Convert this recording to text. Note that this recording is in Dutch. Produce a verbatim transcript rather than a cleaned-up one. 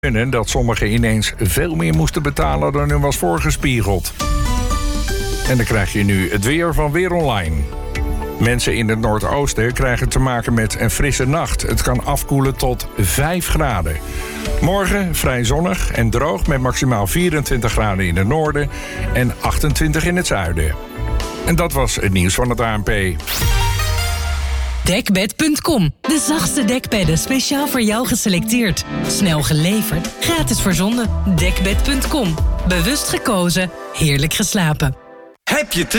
dat sommigen ineens veel meer moesten betalen dan hun was voorgespiegeld. En dan krijg je nu het weer van Weer Online. Mensen in het Noordoosten krijgen te maken met een frisse nacht. Het kan afkoelen tot vijf graden. Morgen vrij zonnig en droog met maximaal vierentwintig graden in het noorden en achtentwintig in het zuiden. En dat was het nieuws van het A N P. Dekbed punt com. De zachtste dekbedden speciaal voor jou geselecteerd. Snel geleverd, gratis verzonden. Dekbed punt com. Bewust gekozen, heerlijk geslapen. Heb je